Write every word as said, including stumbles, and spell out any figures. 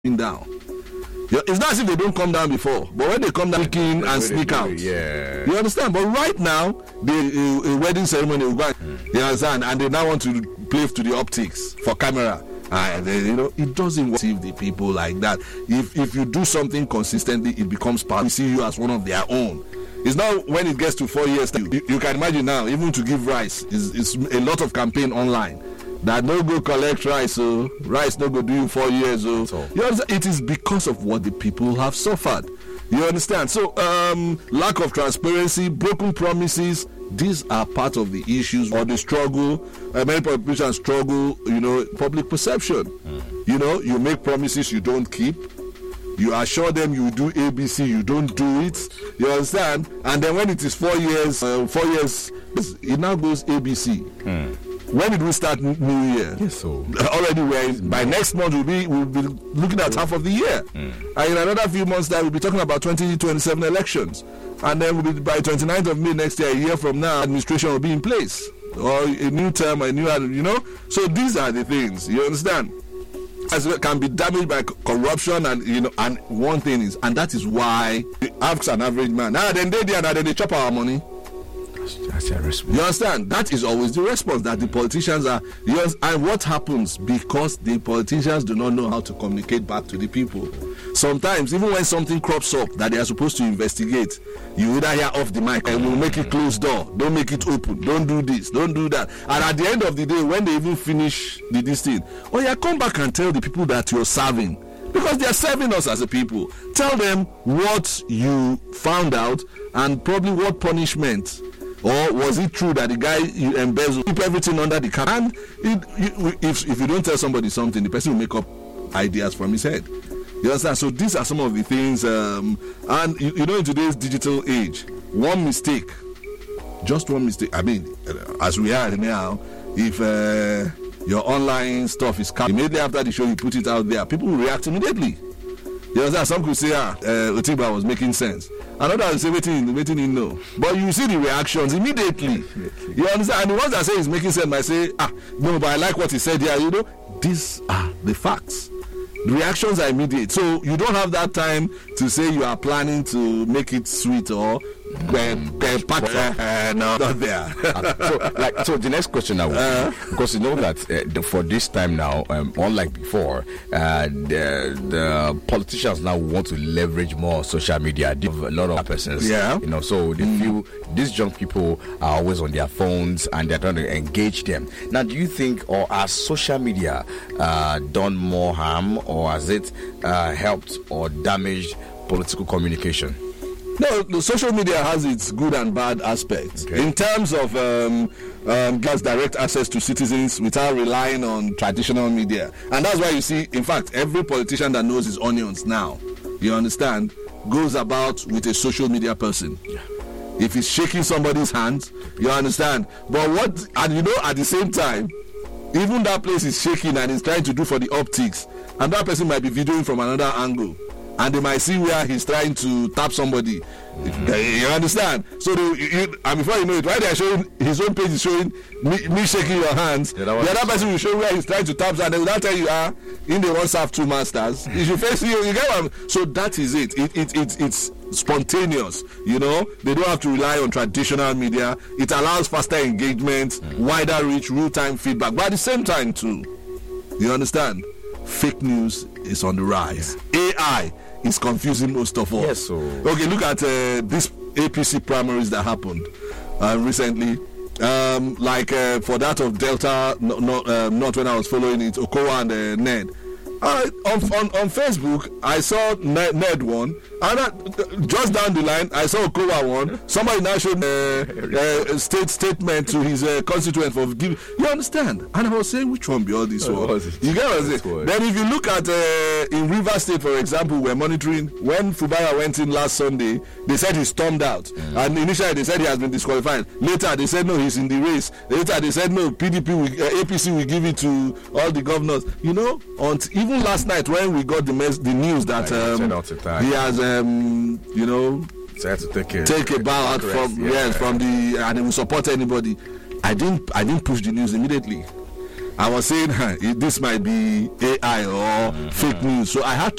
down. It's not as if they don't come down before, but when they come down, sneak in and sneak out. Yeah. You understand? But right now, the uh, wedding ceremony will go. Mm. You understand? And they now want to play to the optics for camera. And uh, you know, it doesn't receive the people like that. If if you do something consistently, it becomes part. We see you as one of their own. It's not when it gets to four years. You, you can imagine now, even to give rice is is a lot of campaign online. That no go collect rice, so rice no go do you four years. So you understand? It is because of what the people have suffered. You understand? So um, lack of transparency, broken promises. These are part of the issues or the struggle. Uh, many politicians struggle, you know, public perception. Mm. You know, you make promises you don't keep. You assure them you do A B C, you don't do it. You understand? And then when it is four years, uh, four years, it now goes A B C. Mm. When did we start New Year? Yes, so already we're by next month we'll be we'll be looking at half of the year, mm. and in another few months that we'll be talking about twenty twenty-seven elections, and then we'll be by twenty-ninth of May next year, a year from now, administration will be in place or a new term, a new, you know. So these are the things, you understand, as well can be damaged by corruption, and you know, and one thing is, and that is why ask an average man now, then they there, now then they chop our money. That's a response. You understand? That is always the response that the politicians are. Yes, and what happens because the politicians do not know how to communicate back to the people. Sometimes, even when something crops up that they are supposed to investigate, you either hear off the mic and we'll make it closed door. Don't make it open. Don't do this. Don't do that. And at the end of the day, when they even finish the this thing, oh yeah, come back and tell the people that you're serving. Because they are serving us as a people. Tell them what you found out and probably what punishment. Or was it true that the guy you embezzled, keep everything under the cap? And it, you, if if you don't tell somebody something, the person will make up ideas from his head. You understand? So these are some of the things. Um, and you, you know, in today's digital age, one mistake, just one mistake. I mean, as we are now, if uh, your online stuff is cut immediately after the show, you put it out there, people will react immediately. You understand? Some could say, ah, uh, Otigba was making sense. Another will say, waiting, waiting, you know. But you see the reactions immediately. You understand? And the ones that say he's making sense might say, ah, no, but I like what he said here. You know, these are the facts. The reactions are immediate. So you don't have that time to say you are planning to make it sweet or mm. pack uh, no, not there. so, like, so the next question now, uh, because you know that uh, the, for this time now, um, unlike before, uh, the, the politicians now want to leverage more social media. They have a lot of persons, yeah. You know, so they mm. feel these young people are always on their phones and they're trying to engage them. Now, do you think, or has social media uh, done more harm, or has it uh, helped or damaged political communication? No, the social media has its good and bad aspects. Okay. In terms of um, um, gives direct access to citizens without relying on traditional media. And that's why you see, in fact, every politician that knows his onions now, you understand, goes about with a social media person. Yeah. If he's shaking somebody's hand, you understand. But what, and you know, at the same time, even that place is shaking and is trying to do for the optics, and that person might be videoing from another angle. And they might see where he's trying to tap somebody. Mm-hmm. You understand? So, they, you, and before you know it, right there showing his own page is showing me, me shaking your hands. Yeah, the other person will show where he's trying to tap, and they will not tell you, ah, in the one serve two masters. You should face you. You get what I'm, so that is it. It, it, it. It's spontaneous. You know, they don't have to rely on traditional media. It allows faster engagement, mm-hmm. wider reach, real-time feedback. But at the same time, too, you understand? Fake news is on the rise. A I is confusing most of us. Yes, so. Okay, look at uh, this A P C primaries that happened uh, recently. Um, like uh, for that of Delta, no, no, um, not when I was following it, Okowa and uh, Ned. Uh, on, on on Facebook, I saw Ned, Ned one, and I, just down the line, I saw Okowa one. Somebody now showed uh, a state statement to his uh, constituent for giving. You understand? And I was saying, which one be all this one? You get what I'm saying? Then if you look at uh, in Rivers State, for example, we're monitoring when Fubara went in last Sunday. They said he stormed out, mm. and initially they said he has been disqualified. Later they said no, he's in the race. Later they said no, P D P, will, uh, A P C will give it to all the governors. You know, on even last night when we got the mes- the news that um, he has, um, you know, so to take a, take a bow out from yeah. yes from the and he will support anybody. I didn't I didn't push the news immediately. I was saying huh, this might be A I or mm-hmm. fake news, so I had to